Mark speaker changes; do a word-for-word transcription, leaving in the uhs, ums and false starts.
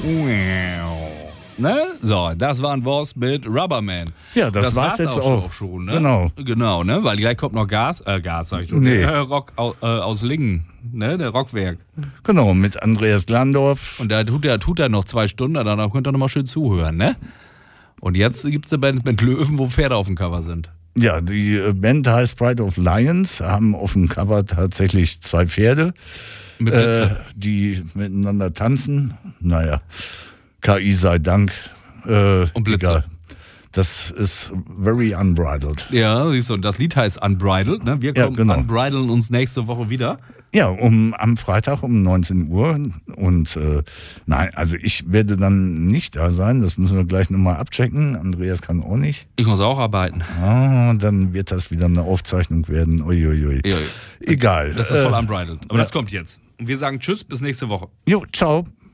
Speaker 1: Ne? So, das waren Wars mit Rubberman.
Speaker 2: Ja, das, das war's, war's jetzt auch.
Speaker 1: auch schon. Ne?
Speaker 2: Genau.
Speaker 1: Genau, ne? Weil gleich kommt noch Gas, äh, Gas sag ich schon.
Speaker 2: Nee.
Speaker 1: Der Rock aus, äh, aus Lingen, ne? Der Rockwerk.
Speaker 2: Genau, mit Andreas Glandorf.
Speaker 1: Und da tut er, tut er noch zwei Stunden, danach könnt ihr noch mal schön zuhören, ne? Und jetzt gibt's eine Band mit Löwen, wo Pferde auf dem Cover sind.
Speaker 2: Ja, die Band heißt Pride of Lions, haben auf dem Cover tatsächlich zwei Pferde,
Speaker 1: mit
Speaker 2: äh, die miteinander tanzen. Naja, K I sei Dank. Äh,
Speaker 1: und Blitze.
Speaker 2: Egal. Das ist very unbridled.
Speaker 1: Ja, siehst du, und das Lied heißt Unbridled. Ne? Wir kommen, ja, genau. unbridlen uns nächste Woche wieder.
Speaker 2: Ja, um, am Freitag um neunzehn Uhr. Und äh, nein, also ich werde dann nicht da sein. Das müssen wir gleich nochmal abchecken. Andreas kann auch nicht.
Speaker 1: Ich muss auch arbeiten.
Speaker 2: Ah, dann wird das wieder eine Aufzeichnung werden. Uiuiui.
Speaker 1: Ja,
Speaker 2: egal.
Speaker 1: Das ist voll unbridled. Aber äh, das kommt jetzt. Und wir sagen Tschüss, bis nächste Woche.
Speaker 2: Jo, ciao.